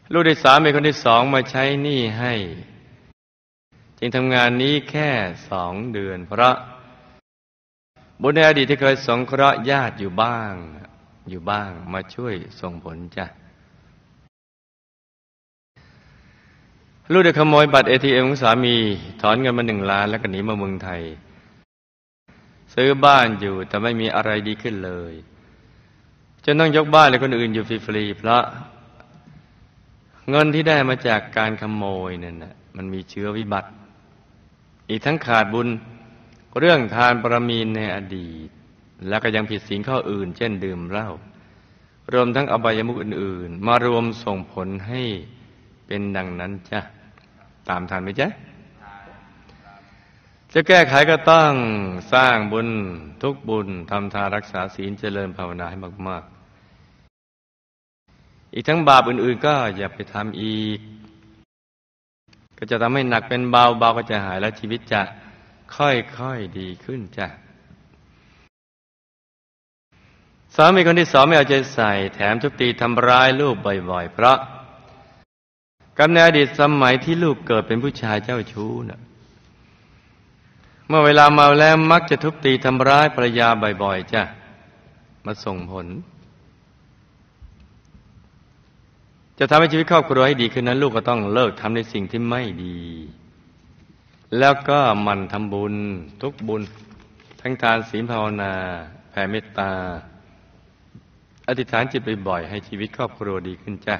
ลูกได้สามีคนที่สองมาใช้หนี้ให้จึงทำงานนี้แค่2 เดือนเพราะบุญในอดีตที่เคยสงเคราะห์ญาติอยู่บ้างมาช่วยส่งผลจ้ะลูกได้ขโมยบัตร ATM ของสามีถอนเงินมา1 ล้านแล้วก็หนีมาเมืองไทยซื้อบ้านอยู่แต่ไม่มีอะไรดีขึ้นเลยจนต้องยกบ้านให้คนอื่นอยู่ฟรีๆเพราะเงินที่ได้มาจากการขโมยนั่นน่ะมันมีเชื้อวิบัติอีกทั้งขาดบุญเรื่องทานบารมีในอดีตแล้วก็ยังผิดศีลข้ออื่นเช่นดื่มเหล้ารวมทั้งอบายมุขอื่นๆมารวมส่งผลให้เป็นดังนั้นจ้ะตามทันไหมจ๊ะจะแก้ไขก็ต้องสร้างบุญทุกบุญทำทานรักษาศีลเจริญภาวนาให้มากๆอีกทั้งบาปอื่นๆก็อย่าไปทำอีกก็จะทำให้หนักเป็นเบาเบาก็จะหายและชีวิตจะค่อยๆดีขึ้นจ้ะสามีคนที่สองไม่เอาใจใส่แถมทุบตีทำร้ายลูกบ่อยๆเพราะกรรมในอดีตสมัยที่ลูกเกิดเป็นผู้ชายเจ้าชู้น่ะเมื่อเวลาเมาแล้วมักจะทุบตีทำร้ายภรรยาบ่อยๆจ้ะมาส่งผลจะทำให้ชีวิตครอบครัวให้ดีขึ้นนั้นลูกก็ต้องเลิกทำในสิ่งที่ไม่ดีแล้วก็หมั่นทำบุญทุกบุญทั้งทานศีลภาวนาแผ่เมตตาอธิษฐานจิตบ่อยๆให้ชีวิตครอบครัวดีขึ้นจ้ะ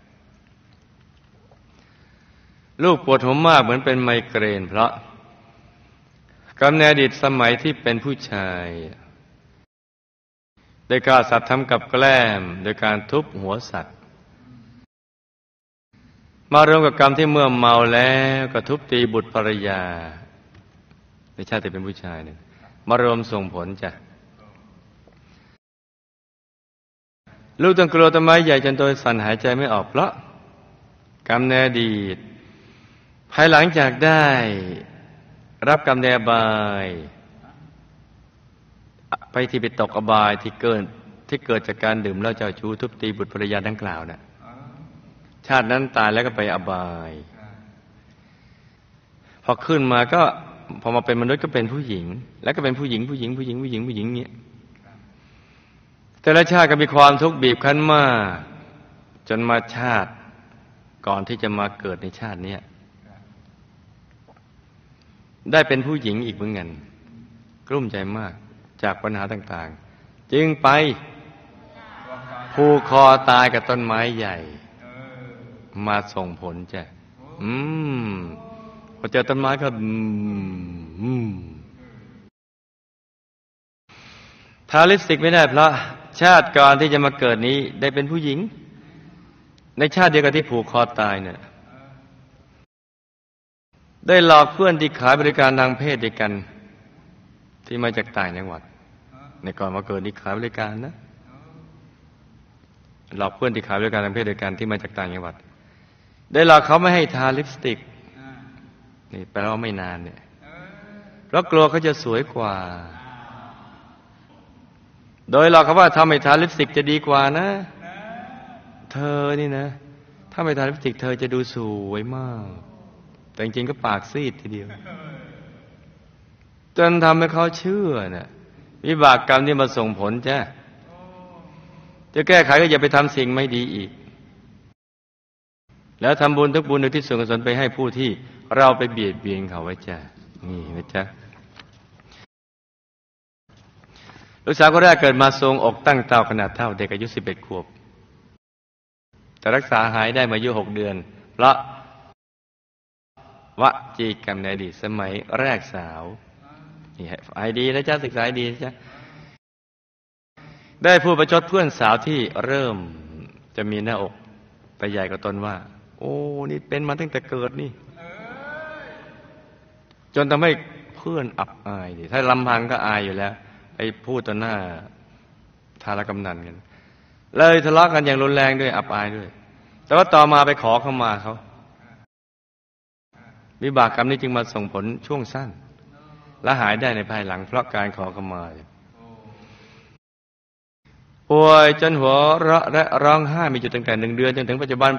ลูกปวดหัวมากเหมือนเป็นไมเกรนเพราะกรรมในอดีตสมัยที่เป็นผู้ชายได้ฆ่าสัตว์ทำกับแกล้มโดยการทุบหัวสัตว์มารวมกับกรรมที่เมื่อเมาแล้วก็ทุบตีบุตรภรรยาในชาติที่เป็นผู้ชายเนี่ยมารวมส่งผลจ้ะลูกต้องกลัวต้นไม้ใหญ่จนตัวสั่นหายใจไม่ออกเพราะกรรมในอดีตภายหลังจากได้รับกรรมในอบายไปที่ไปตกอบายที่เกิดจากการดื่มเหล้าเจ้าชู้ทุบตีบุตรภรรยาดังกล่าวน่ะชาตินั้นตายแล้วก็ไปอบายพอขึ้นมาก็พอมาเป็นมนุษย์ก็เป็นผู้หญิงแล้วก็เป็นผู้หญิงเนี้ยแต่ละชาติก็มีความทุกข์บีบคั้นมากจนมาชาติก่อนที่จะมาเกิดในชาตินี้ได้เป็นผู้หญิงอีกเหมือนกันกลุ้มใจมากจากปัญหาต่างๆจึงไปผูกคอตายกับต้นไม้ใหญ่มาส่งผลจ้ะพอเจอต้นไม้ก็ทาลิปสติกไม่ได้เพราะชาติก่อนที่จะมาเกิดนี้ได้เป็นผู้หญิงในชาติเดียวกันที่ผูกคอตายเนี่ยได้หลอกเพื่อนที่ขายบริการทางเพศด้วยกันที่มาจากต่างจังหวัดในก่อนมาเกิดนี่ขายบริการนะหลอกเพื่อนที่ขายบริการทางเพศด้วยกันที่มาจากต่างจังหวัดได้หลอกเขาไม่ให้ทาลิปสติกนี่แปลว่าไม่นานเนี่ยเพราะกลัวเขาจะสวยกว่าโดยหลอกเขาว่าถ้าไม่ทาลิปสติกจะดีกว่านะเธอนี่นะถ้าไม่ทาลิปสติกเธอจะดูสวยมากแต่จริงๆก็ปากซีดทีเดียวจนทำให้เขาเชื่อน่ะวิบากกรรมที่มาส่งผลจ้ะจะแก้ไขก็อย่าไปทำสิ่งไม่ดีอีกแล้วทำบุญทุกบุญอุทิศส่วนกุศลไปให้ผู้ที่เราไปเบียดเบียนเขาไว้จ้ะนี่นะจ๊ะลูกสาวคนแรกเกิดมาทรงอกตั้งเต้าขนาดเท่าเด็กอายุ11 ขวบแต่รักษาหายได้มาอายุ6 เดือนเพราะวจีกรรมในอดีตสมัยแรกสาวนี่ไอดีนะจ๊ะศึกษาดีนะจ๊ะได้พูดประชดเพื่อนสาวที่เริ่มจะมีหน้าอกไปใหญ่กว่าตนว่าโอ้นี่เป็นมาตั้งแต่เกิดนี่จนทำให้เพื่อนอับอายดิถ้าลำพังก็อายอยู่แล้วไปพูดต่อหน้าทารกำนันกันเลยทะเลาะกันอย่างรุนแรงด้วยอับอายด้วยแต่ว่าต่อมาไปขอเข้ามาเขาวิบากกรรมนี้จึงมาส่งผลช่วงสั้นและหายได้ในภายหลังเพราะการขอเข้ามาป่วยจนหัวเราะและร้องไห้มีอยู่ตั้งแต่1 เดือนจนถึงปัจจุบัน